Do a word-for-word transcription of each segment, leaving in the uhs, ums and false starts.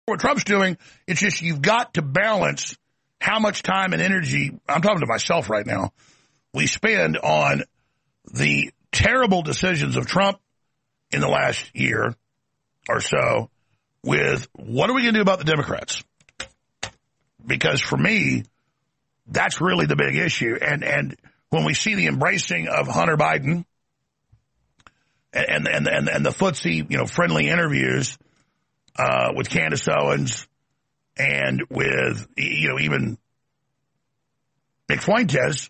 what Trump's doing. It's just you've got to balance how much time and energy, I'm talking to myself right now, we spend on the terrible decisions of Trump in the last year or so with what are we going to do about the Democrats? Because for me, that's really the big issue. And and when we see the embracing of Hunter Biden and and and, and the footsie, you know, friendly interviews uh, with Candace Owens and with, you know, even Nick Fuentes,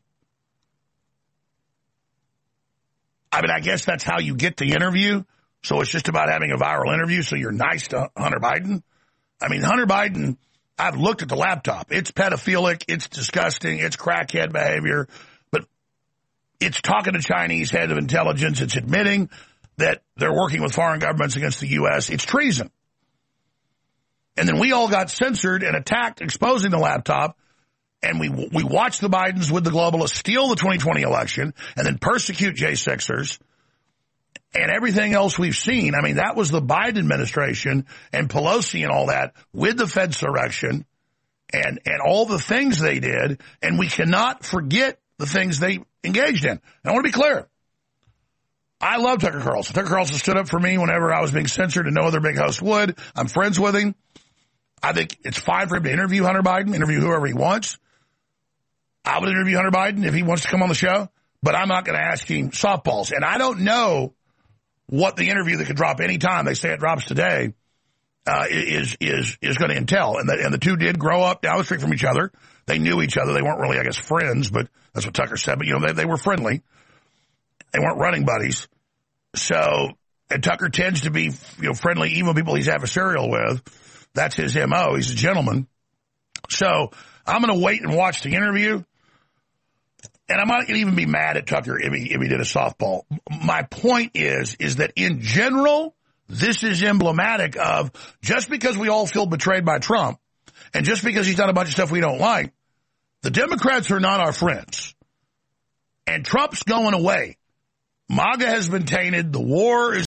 I mean, I guess that's how you get the interview. So it's just about having a viral interview so you're nice to Hunter Biden. I mean, Hunter Biden, I've looked at the laptop. It's pedophilic. It's disgusting. It's crackhead behavior. But it's talking to Chinese head of intelligence. It's admitting that they're working with foreign governments against the U S. It's treason. And then we all got censored and attacked, exposing the laptop. And we we watched the Bidens with the globalists steal the twenty twenty election and then persecute J sixers and everything else we've seen. I mean, that was the Biden administration and Pelosi and all that with the Fedsurrection and, and all the things they did. And we cannot forget the things they engaged in. And I want to be clear. I love Tucker Carlson. Tucker Carlson stood up for me whenever I was being censored and no other big host would. I'm friends with him. I think it's fine for him to interview Hunter Biden, interview whoever he wants. I would interview Hunter Biden if he wants to come on the show, but I'm not going to ask him softballs. And I don't know what the interview that could drop any time, they say it drops today, uh, is is is going to entail. And the, and the two did grow up down the street from each other. They knew each other. They weren't really, I guess, friends, but that's what Tucker said. But, you know, they, they were friendly. They weren't running buddies. So, and Tucker tends to be, you know, friendly even with people he's adversarial with. That's his M O. He's a gentleman. So I'm going to wait and watch the interview. And I might even be mad at Tucker if he, if he did a softball. My point is, is that in general, this is emblematic of just because we all feel betrayed by Trump and just because he's done a bunch of stuff we don't like, the Democrats are not our friends. And Trump's going away. MAGA has been tainted. The war is